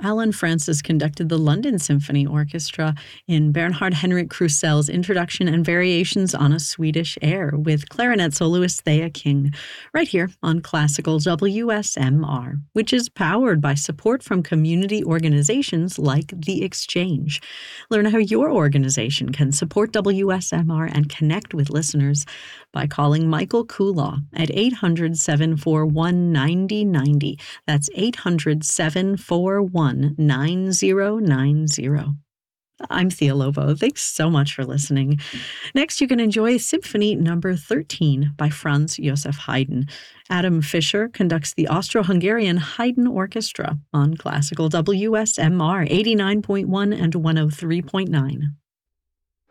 Alan Francis conducted the London Symphony Orchestra in Bernhard Henrik Krusel's Introduction and Variations on a Swedish Air with clarinet soloist Thea King, right here on Classical WSMR, which is powered by support from community organizations like The Exchange. Learn how your organization can support WSMR and connect with listeners by calling Michael Kulaw at 800-741-9090. That's 800-741-9090. I'm Thea Lovo. Thanks so much for listening. Next, you can enjoy Symphony Number 13 by Franz Joseph Haydn. Adam Fischer conducts the Austro-Hungarian Haydn Orchestra on Classical WSMR 89.1 and 103.9.